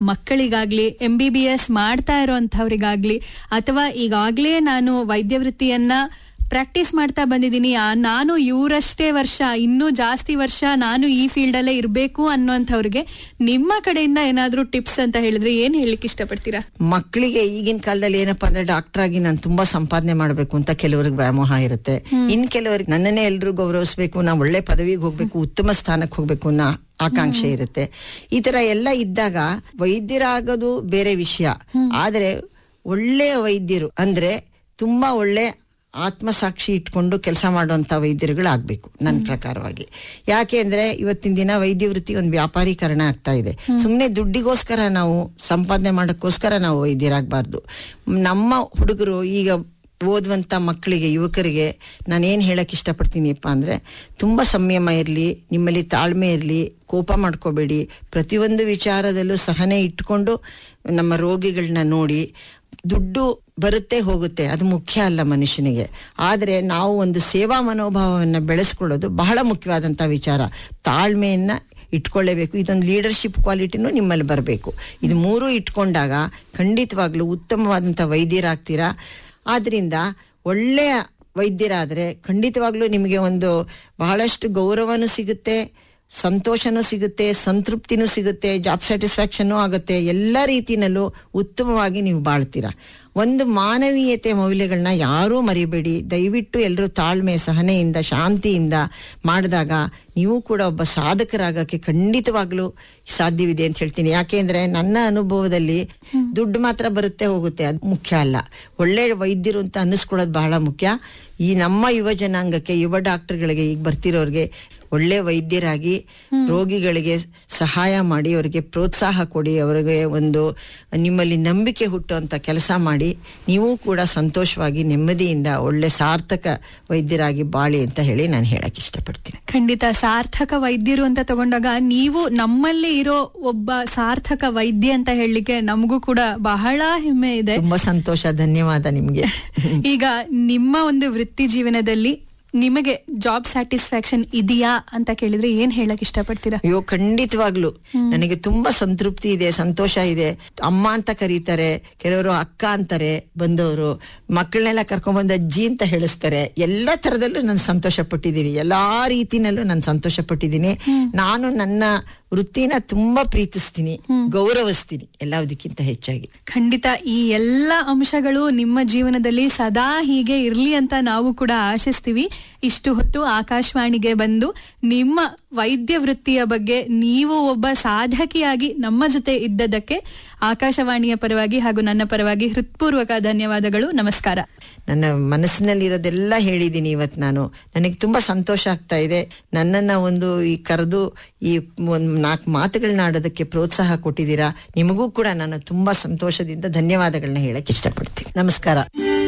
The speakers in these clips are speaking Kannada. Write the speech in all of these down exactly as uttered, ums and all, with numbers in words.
ಮಕ್ಕಳಿಗಾಗ್ಲಿ, ಎಂ ಬಿ ಬಿ ಎಸ್ ಮಾಡ್ತಾ ಇರೋಂಥವ್ರಿಗಾಗ್ಲಿ, ಅಥವಾ ಈಗಾಗ್ಲೇ ನಾನು ವೈದ್ಯ ವೃತ್ತಿಯನ್ನ ಪ್ರಾಕ್ಟೀಸ್ ಮಾಡ್ತಾ ಬಂದಿದ್ದೀನಿ, ನಾನು ಇವರಷ್ಟೇ ವರ್ಷ ಇನ್ನೂ ಜಾಸ್ತಿ ವರ್ಷ ನಾನು ಈ ಫೀಲ್ಡ್ ಅಲ್ಲೇ ಇರ್ಬೇಕು ಅನ್ನೋಂಥವ್ರಿಗೆ ನಿಮ್ಮ ಕಡೆಯಿಂದ ಏನಾದ್ರೂ ಟಿಪ್ಸ್ ಅಂತ ಹೇಳಿದ್ರೆ ಏನ್ ಹೇಳಲಿಕ್ಕೆ ಇಷ್ಟಪಡ್ತೀರಾ? ಮಕ್ಕಳಿಗೆ ಈಗಿನ ಕಾಲದಲ್ಲಿ ಏನಪ್ಪಾ ಅಂದ್ರೆ ಡಾಕ್ಟರ್ ಆಗಿ ನಾನು ತುಂಬಾ ಸಂಪಾದನೆ ಮಾಡ್ಬೇಕು ಅಂತ ಕೆಲವರಿಗೆ ವ್ಯಾಮೋಹ ಇರುತ್ತೆ. ಇನ್ ಕೆಲವರಿಗೆ ನನ್ನನ್ನೇ ಎಲ್ರು ಗೌರವಿಸ್ಬೇಕು, ನಾ ಒಳ್ಳೆ ಪದವಿಗೆ ಹೋಗ್ಬೇಕು, ಉತ್ತಮ ಸ್ಥಾನಕ್ಕೆ ಹೋಗ್ಬೇಕು ಅನ್ನೋ ಆಕಾಂಕ್ಷೆ ಇರುತ್ತೆ. ಈ ತರ ಎಲ್ಲ ಇದ್ದಾಗ ವೈದ್ಯರಾಗೋದು ಬೇರೆ ವಿಷಯ, ಆದ್ರೆ ಒಳ್ಳೆಯ ವೈದ್ಯರು ಅಂದ್ರೆ ತುಂಬಾ ಒಳ್ಳೆ ಆತ್ಮಸಾಕ್ಷಿ ಇಟ್ಕೊಂಡು ಕೆಲಸ ಮಾಡುವಂತ ವೈದ್ಯರುಗಳಾಗಬೇಕು ನನ್ನ ಪ್ರಕಾರವಾಗಿ. ಯಾಕೆ ಅಂದ್ರೆ ಇವತ್ತಿನ ದಿನ ವೈದ್ಯ ವೃತ್ತಿ ಒಂದು ವ್ಯಾಪಾರೀಕರಣ ಆಗ್ತಾ ಇದೆ. ಸುಮ್ಮನೆ ದುಡ್ಡಿಗೋಸ್ಕರ ನಾವು ಸಂಪಾದನೆ ಮಾಡೋಕ್ಕೋಸ್ಕರ ನಾವು ವೈದ್ಯರಾಗಬಾರ್ದು. ನಮ್ಮ ಹುಡುಗರು ಈಗ ಓದುವಂತ ಮಕ್ಕಳಿಗೆ, ಯುವಕರಿಗೆ ನಾನೇನ್ ಹೇಳಕ್ ಇಷ್ಟಪಡ್ತೀನಿಪ್ಪ ಅಂದ್ರೆ ತುಂಬಾ ಸಂಯಮ ಇರ್ಲಿ, ನಿಮ್ಮಲ್ಲಿ ತಾಳ್ಮೆ ಇರ್ಲಿ, ಕೋಪ ಮಾಡ್ಕೋಬೇಡಿ, ಪ್ರತಿಯೊಂದು ವಿಚಾರದಲ್ಲೂ ಸಹನೆ ಇಟ್ಕೊಂಡು ನಮ್ಮ ರೋಗಿಗಳನ್ನ ನೋಡಿ. ದುಡ್ಡು ಬರುತ್ತೆ ಹೋಗುತ್ತೆ, ಅದು ಮುಖ್ಯ ಅಲ್ಲ ಮನುಷ್ಯನಿಗೆ. ಆದ್ರೆ ನಾವು ಒಂದು ಸೇವಾ ಮನೋಭಾವವನ್ನು ಬೆಳೆಸ್ಕೊಳ್ಳೋದು ಬಹಳ ಮುಖ್ಯವಾದಂತ ವಿಚಾರ. ತಾಳ್ಮೆಯನ್ನ ಇಟ್ಕೊಳ್ಳೇಬೇಕು. ಇದೊಂದು ಲೀಡರ್ಶಿಪ್ ಕ್ವಾಲಿಟಿನೂ ನಿಮ್ಮಲ್ಲಿ ಬರಬೇಕು. ಇದು ಮೂರು ಇಟ್ಕೊಂಡಾಗ ಖಂಡಿತವಾಗ್ಲೂ ಉತ್ತಮವಾದಂತ ವೈದ್ಯರಾಗ್ತೀರಾ. ಆದ್ರಿಂದ ಒಳ್ಳೆಯ ವೈದ್ಯರಾದ್ರೆ ಖಂಡಿತವಾಗ್ಲೂ ನಿಮಗೆ ಒಂದು ಬಹಳಷ್ಟು ಗೌರವನೂ ಸಿಗುತ್ತೆ, ಸಂತೋಷನೂ ಸಿಗುತ್ತೆ, ಸಂತೃಪ್ತಿನೂ ಸಿಗುತ್ತೆ, ಜಾಬ್ ಸ್ಯಾಟಿಸ್ಫ್ಯಾಕ್ಷನ್ನೂ ಆಗುತ್ತೆ. ಎಲ್ಲ ರೀತಿನಲ್ಲೂ ಉತ್ತಮವಾಗಿ ನೀವು ಬಾಳ್ತೀರಾ. ಒಂದು ಮಾನವೀಯತೆ ಮೌಲ್ಯಗಳನ್ನ ಯಾರೂ ಮರಿಬೇಡಿ. ದಯವಿಟ್ಟು ಎಲ್ಲರೂ ತಾಳ್ಮೆ, ಸಹನೆಯಿಂದ, ಶಾಂತಿಯಿಂದ ಮಾಡಿದಾಗ ನೀವು ಕೂಡ ಒಬ್ಬ ಸಾಧಕರಾಗಕ್ಕೆ ಖಂಡಿತವಾಗ್ಲೂ ಸಾಧ್ಯವಿದೆ ಅಂತ ಹೇಳ್ತೀನಿ. ಯಾಕೆಂದ್ರೆ ನನ್ನ ಅನುಭವದಲ್ಲಿ ದುಡ್ಡು ಮಾತ್ರ ಬರುತ್ತೆ ಹೋಗುತ್ತೆ, ಅದು ಮುಖ್ಯ ಅಲ್ಲ. ಒಳ್ಳೆ ವೈದ್ಯರು ಅಂತ ಅನ್ನಿಸ್ಕೊಳ್ಳೋದು ಬಹಳ ಮುಖ್ಯ. ಈ ನಮ್ಮ ಯುವ ಜನಾಂಗಕ್ಕೆ, ಯುವ ಡಾಕ್ಟರ್ಗಳಿಗೆ, ಈಗ ಬರ್ತಿರೋರಿಗೆ ಒಳ್ಳೆ ವೈದ್ಯರಾಗಿ ರೋಗಿಗಳಿಗೆ ಸಹಾಯ ಮಾಡಿ, ಅವರಿಗೆ ಪ್ರೋತ್ಸಾಹ ಕೊಡಿ, ಅವರಿಗೆ ಒಂದು ನಿಮ್ಮಲ್ಲಿ ನಂಬಿಕೆ ಹುಟ್ಟುವಂತ ಕೆಲಸ ಮಾಡಿ. ನೀವು ಕೂಡ ಸಂತೋಷವಾಗಿ ನೆಮ್ಮದಿಯಿಂದ ಒಳ್ಳೆ ಸಾರ್ಥಕ ವೈದ್ಯರಾಗಿ ಬಾಳಿ ಅಂತ ಹೇಳಿ ನಾನು ಹೇಳಕ್ ಇಷ್ಟಪಡ್ತೀನಿ. ಖಂಡಿತ ಸಾರ್ಥಕ ವೈದ್ಯರು ಅಂತ ತಗೊಂಡಾಗ ನೀವು ನಮ್ಮಲ್ಲಿ ಇರೋ ಒಬ್ಬ ಸಾರ್ಥಕ ವೈದ್ಯ ಅಂತ ಹೇಳಲಿಕ್ಕೆ ನಮಗೂ ಕೂಡ ಬಹಳ ಹೆಮ್ಮೆ ಇದೆ. ತುಂಬಾ ಸಂತೋಷ, ಧನ್ಯವಾದ ನಿಮ್ಗೆ. ಈಗ ನಿಮ್ಮ ಒಂದು ವೃತ್ತಿ ಜೀವನದಲ್ಲಿ ನಿಮಗೆ ಜಾಬ್ ಸ್ಯಾಟಿಸ್ಫ್ಯಾಕ್ಷನ್ ಇದೆಯಾ ಅಂತ ಕೇಳಿದ್ರೆ ಏನ್ ಹೇಳಕ್ ಇಷ್ಟಪಡ್ತೀರಾ? ಅಯ್ಯೋ ಖಂಡಿತವಾಗ್ಲು ನನಗೆ ತುಂಬಾ ಸಂತೃಪ್ತಿ ಇದೆ, ಸಂತೋಷ ಇದೆ. ಅಮ್ಮ ಅಂತ ಕರೀತಾರೆ, ಕೆಲವರು ಅಕ್ಕ ಅಂತಾರೆ ಬಂದವರು, ಮಕ್ಕಳನ್ನೆಲ್ಲ ಕರ್ಕೊಂಡ್ ಬಂದ ಅಜ್ಜಿ ಅಂತ ಹೇಳಿಸ್ತಾರೆ. ಎಲ್ಲಾ ತರದಲ್ಲೂ ನಾನು ಸಂತೋಷ ಪಟ್ಟಿದ್ದೀನಿ, ಎಲ್ಲಾ ರೀತಿನಲ್ಲೂ ನಾನು ಸಂತೋಷ ಪಟ್ಟಿದ್ದೀನಿ. ನಾನು ನನ್ನ ವೃತ್ತಿನ ತುಂಬಾ ಪ್ರೀತಿಸ್ತೀನಿ, ಗೌರವಿಸ್ತೀನಿ ಎಲ್ಲದಕ್ಕಿಂತ ಹೆಚ್ಚಾಗಿ. ಖಂಡಿತ ಈ ಎಲ್ಲ ಅಂಶಗಳು ನಿಮ್ಮ ಜೀವನದಲ್ಲಿ ಸದಾ ಹೀಗೆ ಇರ್ಲಿ ಅಂತ ನಾವು ಕೂಡ ಆಶಿಸ್ತೀವಿ. ಇಷ್ಟು ಹೊತ್ತು ಆಕಾಶವಾಣಿಗೆ ಬಂದು ನಿಮ್ಮ ವೈದ್ಯ ವೃತ್ತಿಯ ಬಗ್ಗೆ ನೀವು ಒಬ್ಬ ಸಾಧಕಿಯಾಗಿ ನಮ್ಮ ಜೊತೆ ಇದ್ದದಕ್ಕೆ ಆಕಾಶವಾಣಿಯ ಪರವಾಗಿ ಹಾಗೂ ನನ್ನ ಪರವಾಗಿ ಹೃತ್ಪೂರ್ವಕ ಧನ್ಯವಾದಗಳು. ನಮಸ್ಕಾರ. ನನ್ನ ಮನಸ್ಸಿನಲ್ಲಿರೋದೆಲ್ಲ ಹೇಳಿದ್ದೀನಿ ಇವತ್ತು ನಾನು. ನನಗೆ ತುಂಬಾ ಸಂತೋಷ ಆಗ್ತಾ ಇದೆ. ನನ್ನನ್ನ ಒಂದು ಈ ಕರೆದು ಈ ಒಂದು ನಾಲ್ಕು ಮಾತುಗಳನ್ನ ಆಡೋದಕ್ಕೆ ಪ್ರೋತ್ಸಾಹ ಕೊಟ್ಟಿದ್ದೀರಾ. ನಿಮಗೂ ಕೂಡ ನಾನು ತುಂಬಾ ಸಂತೋಷದಿಂದ ಧನ್ಯವಾದಗಳನ್ನ ಹೇಳಕ್ ಇಷ್ಟಪಡ್ತೀನಿ. ನಮಸ್ಕಾರ.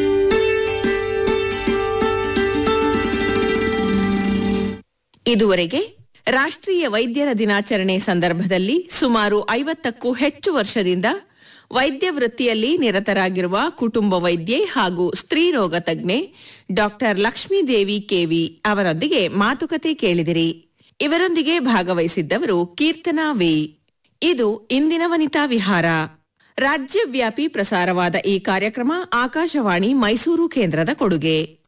ಇದುವರೆಗೆ ರಾಷ್ಟ್ರೀಯ ವೈದ್ಯರ ದಿನಾಚರಣೆ ಸಂದರ್ಭದಲ್ಲಿ ಸುಮಾರು ಐವತ್ತಕ್ಕೂ ಹೆಚ್ಚು ವರ್ಷದಿಂದ ವೈದ್ಯ ವೃತ್ತಿಯಲ್ಲಿ ನಿರತರಾಗಿರುವ ಕುಟುಂಬ ವೈದ್ಯೆ ಹಾಗೂ ಸ್ತ್ರೀರೋಗ ತಜ್ಞೆ ಡಾಕ್ಟರ್ ಲಕ್ಷ್ಮೀದೇವಿ ಕೆವಿ ಅವರೊಂದಿಗೆ ಮಾತುಕತೆ ಕೇಳಿದಿರಿ. ಇವರೊಂದಿಗೆ ಭಾಗವಹಿಸಿದ್ದವರು ಕೀರ್ತನಾ ವಿ. ಇದು ಇಂದಿನ ವನಿತಾ ವಿಹಾರ. ರಾಜ್ಯವ್ಯಾಪಿ ಪ್ರಸಾರವಾದ ಈ ಕಾರ್ಯಕ್ರಮ ಆಕಾಶವಾಣಿ ಮೈಸೂರು ಕೇಂದ್ರದ ಕೊಡುಗೆ.